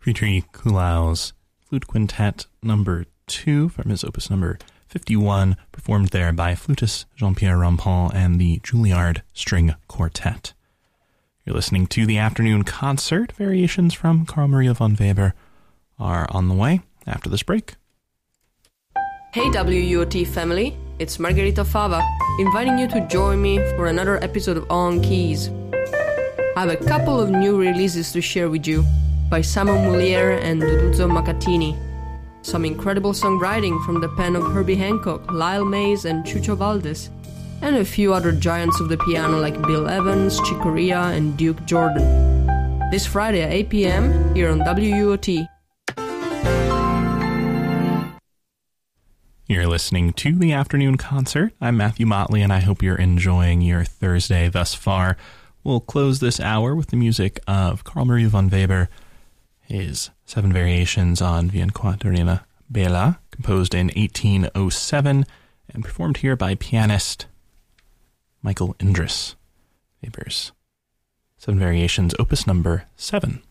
Dmitri Kulau's Flute Quintet number 2 from his opus number 51, performed there by flutist Jean-Pierre Rampal and the Juilliard String Quartet. You're listening to the Afternoon Concert. Variations from Carl Maria von Weber are on the way after this break. Hey WUOT family, it's Margherita Fava, inviting you to join me for another episode of On Keys. I have a couple of new releases to share with you by Simon Moulier and Duduzzo Macatini. Some incredible songwriting from the pen of Herbie Hancock, Lyle Mays and Chucho Valdez, and a few other giants of the piano like Bill Evans, Chick Corea and Duke Jordan. This Friday at 8 p.m. here on WUOT. You're listening to the Afternoon Concert. I'm Matthew Motley, and I hope you're enjoying your Thursday thus far. We'll close this hour with the music of Carl Maria von Weber, his 7 variations on Vien Quaterina Bella, composed in 1807 and performed here by pianist Michael Indris. Weber's 7 variations, opus number 7.